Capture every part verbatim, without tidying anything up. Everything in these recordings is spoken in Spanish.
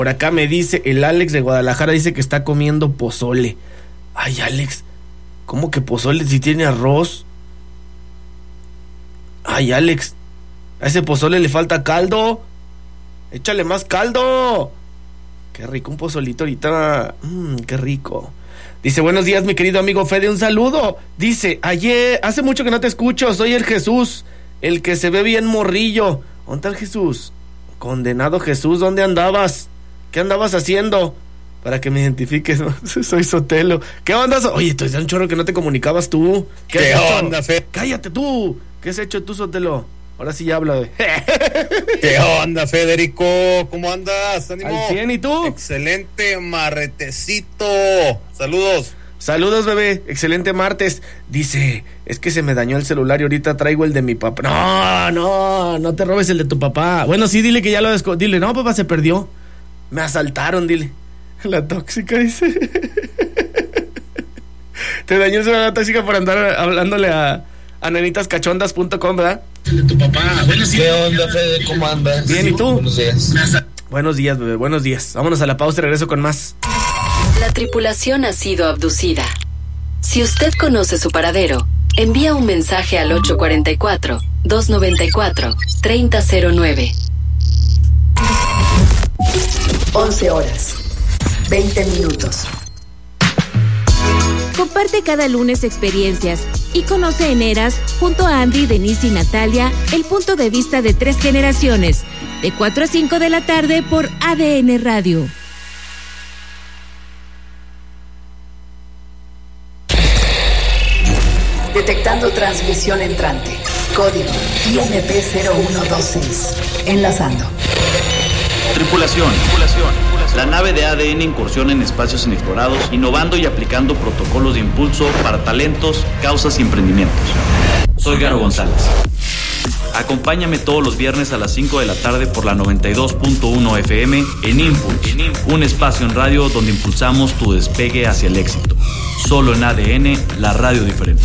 Por acá me dice el Alex de Guadalajara, dice que está comiendo pozole. Ay, Alex, ¿cómo que pozole si tiene arroz? Ay, Alex, a ese pozole le falta caldo. Échale más caldo. Qué rico un pozolito ahorita. Mmm, qué rico. Dice, buenos días, mi querido amigo Fede, un saludo. Dice, ayer, hace mucho que no te escucho, soy el Jesús, el que se ve bien morrillo. ¿Dónde está el Jesús? Condenado Jesús, ¿dónde andabas? ¿Qué andabas haciendo? Para que me identifiques, ¿no? Soy Sotelo. ¿Qué onda? Oye, tú eres un chorro que no te comunicabas tú. ¿Qué, ¿Qué onda, Fede? Cállate tú. ¿Qué has hecho tú, Sotelo? Ahora sí ya habla de... ¿Qué onda, Federico? ¿Cómo andas? ¿Ánimo? Al cien, ¿y tú? Excelente marretecito. Saludos. Saludos, bebé. Excelente martes. Dice, es que se me dañó el celular y ahorita traigo el de mi papá. No, no, no te robes el de tu papá. Bueno, sí, dile que ya lo desco... Dile, no, papá, se perdió. Me asaltaron, dile. La tóxica, dice. Te dañó el celular, la tóxica, por andar hablándole a, a nenitas cachondas punto com, ¿verdad? El de tu papá. Bueno, sí. ¿Qué onda, Fede? ¿Cómo andas? Bien, ¿y tú? Buenos días. Buenos días, bebé, buenos días. Vámonos a la pausa y regreso con más. La tripulación ha sido abducida. Si usted conoce su paradero, envía un mensaje al ocho cuatro cuatro, dos nueve cuatro, tres cero cero nueve. once horas, veinte minutos. Comparte cada lunes experiencias y conoce en Eras, junto a Andy, Denise y Natalia, el punto de vista de tres generaciones, de cuatro a cinco de la tarde por A D N Radio. Detectando transmisión entrante. Código I M P cero uno dos seis. Enlazando. Tripulación, tripulación. La nave de A D N incursiona en espacios inexplorados, innovando y aplicando protocolos de impulso para talentos, causas y emprendimientos. Soy Garo González. Acompáñame todos los viernes a las cinco de la tarde por la noventa y dos punto uno F M en Impulse, un espacio en radio donde impulsamos tu despegue hacia el éxito. Solo en A D N, la radio diferente.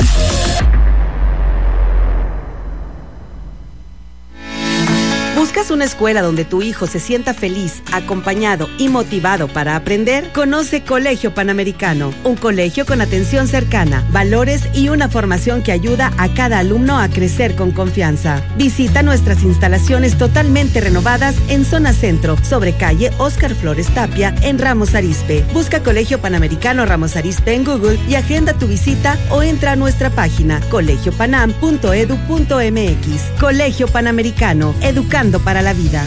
¿Buscas una escuela donde tu hijo se sienta feliz, acompañado y motivado para aprender? Conoce Colegio Panamericano, un colegio con atención cercana, valores y una formación que ayuda a cada alumno a crecer con confianza. Visita nuestras instalaciones totalmente renovadas en Zona Centro, sobre calle Óscar Flores Tapia, en Ramos Arizpe. Busca Colegio Panamericano Ramos Arizpe en Google y agenda tu visita o entra a nuestra página colegio panam punto edu punto m x. Colegio Panamericano, educando para la vida.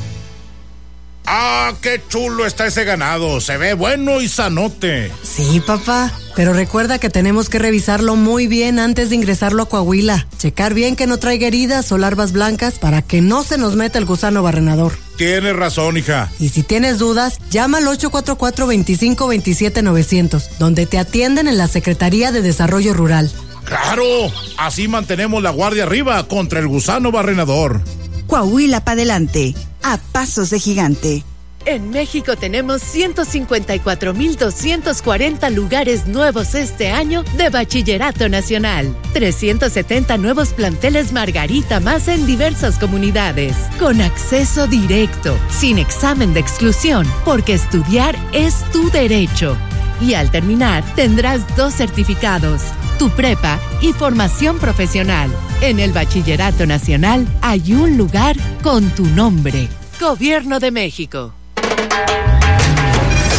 ¡Ah, qué chulo está ese ganado! Se ve bueno y sanote. Sí, papá, pero recuerda que tenemos que revisarlo muy bien antes de ingresarlo a Coahuila. Checar bien que no traiga heridas o larvas blancas para que no se nos meta el gusano barrenador. Tienes razón, hija. Y si tienes dudas, llama al ocho cuatro cuatro, veinticinco, veintisiete, novecientos, donde te atienden en la Secretaría de Desarrollo Rural. ¡Claro! Así mantenemos la guardia arriba contra el gusano barrenador. Coahuila para adelante, a pasos de gigante. En México tenemos ciento cincuenta y cuatro mil doscientos cuarenta lugares nuevos este año de Bachillerato Nacional. trescientos setenta nuevos planteles Margarita más en diversas comunidades. Con acceso directo, sin examen de exclusión, porque estudiar es tu derecho. Y al terminar, tendrás dos certificados, tu prepa y formación profesional. En el Bachillerato Nacional hay un lugar con tu nombre. Gobierno de México.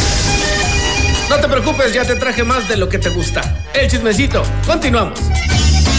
No te preocupes, ya te traje más de lo que te gusta. El chismecito. Continuamos.